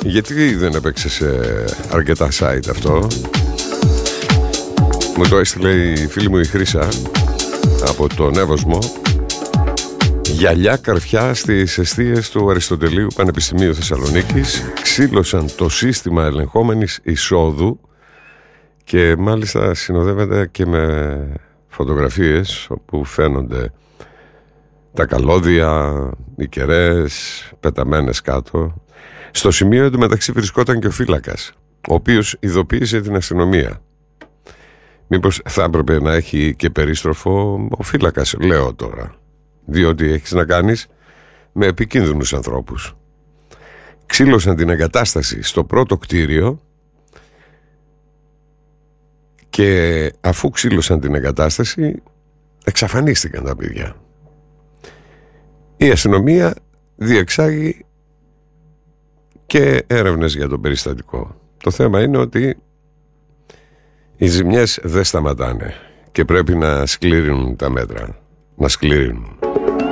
Γιατί δεν έπαιξε σε αρκετά site αυτό? Μου το έστειλε η φίλη μου η Χρύσα από τον Εύωσμο. Γυαλιά καρφιά στις εστίες του Αριστοτελείου Πανεπιστημίου Θεσσαλονίκης ξύλωσαν το σύστημα ελεγχόμενης εισόδου και μάλιστα συνοδεύεται και με φωτογραφίες όπου φαίνονται τα καλώδια, οι κεραίες πεταμένες κάτω. Στο σημείο εντωμεταξύ βρισκόταν και ο φύλακας, ο οποίος ειδοποίησε την αστυνομία. Μήπως θα έπρεπε να έχει και περίστροφο ο φύλακας, λέω τώρα, διότι έχεις να κάνεις με επικίνδυνους ανθρώπους. Ξύλωσαν την εγκατάσταση στο πρώτο κτίριο και αφού ξύλωσαν την εγκατάσταση εξαφανίστηκαν τα παιδιά. Η αστυνομία διεξάγει και έρευνες για το περιστατικό. Το θέμα είναι ότι οι ζημιές δεν σταματάνε και πρέπει να σκληρύνουν τα μέτρα. Να σκληρύνουν.